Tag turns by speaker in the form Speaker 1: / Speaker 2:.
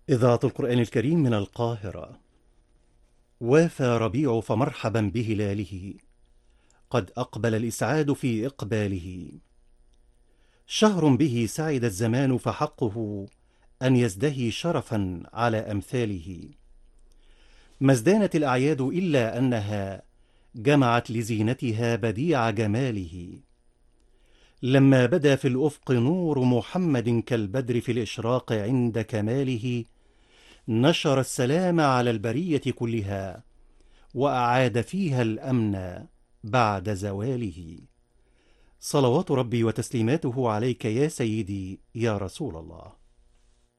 Speaker 1: إذاعة القرآن الكريم من القاهرة. وافى ربيع فمرحبا بهلاله، قد أقبل الإسعاد في إقباله. شهر به سعد الزمان فحقه أن يزدهي شرفا على أمثاله. ما ازدانت الأعياد إلا أنها جمعت لزينتها بديع جماله. لما بدا في الأفق نور محمد كالبدر في الإشراق عند كماله، نشر السلام على البرية كلها، وأعاد فيها الأمن بعد زواله. صلوات ربي وتسليماته عليك يا سيدي يا رسول الله.